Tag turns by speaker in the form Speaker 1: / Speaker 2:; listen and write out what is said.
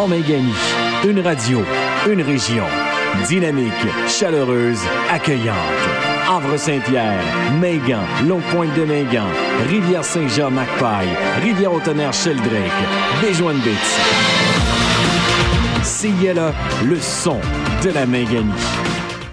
Speaker 1: Mingani. Une radio, une région. Dynamique, chaleureuse, accueillante. Havre-Saint-Pierre, Mingan, Longue-Pointe-de-Mingan, Rivière-Saint-Jean-Macpaille, Rivière-au-Tonnerre-Sheldrake, Béjoine-Bix. CILA, le son de la Minganie.